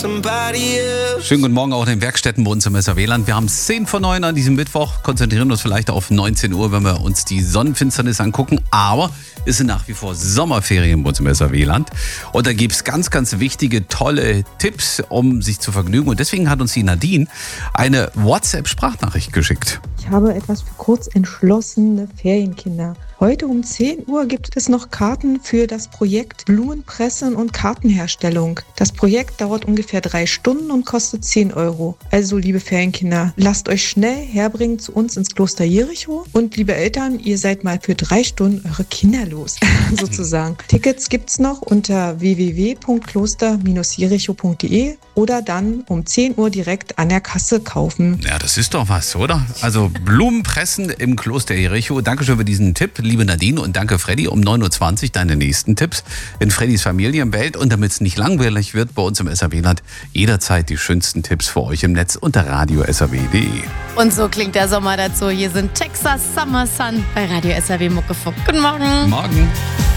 somebody else. Schönen guten Morgen auch in den Werkstätten bei uns im SRW-Land. Wir haben 10:09 an diesem Mittwoch, konzentrieren uns vielleicht auf 19 Uhr, wenn wir uns die Sonnenfinsternis angucken. Aber es sind nach wie vor Sommerferien bei uns im SRW-Land. Und da gibt es ganz, ganz wichtige, tolle Tipps, um sich zu vergnügen. Und deswegen hat uns die Nadine eine WhatsApp-Sprachnachricht geschickt. Ich habe etwas für kurz entschlossene Ferienkinder. Heute um 10 Uhr gibt es noch Karten für das Projekt Blumenpressen und Kartenherstellung. Das Projekt dauert ungefähr 3 Stunden und kostet 10 Euro. Also, liebe Ferienkinder, lasst euch schnell herbringen zu uns ins Kloster Jericho. Und liebe Eltern, ihr seid mal für 3 Stunden eure Kinder los, sozusagen. Tickets gibt's noch unter www.kloster-jericho.de oder dann um 10 Uhr direkt an der Kasse kaufen. Ja, das ist doch was, oder? Also Blumenpressen im Kloster Jericho. Dankeschön für diesen Tipp, liebe Nadine, und danke Freddy. Um 9:20 Uhr deine nächsten Tipps in Freddys Familienwelt. Und damit es nicht langweilig wird bei uns im SRW-Land, jederzeit die schönsten Tipps für euch im Netz unter radio.srw.de. Und so klingt der Sommer dazu. Hier sind Texas Summer Sun bei Radio SRW Muckefuck. Guten Morgen. Morgen.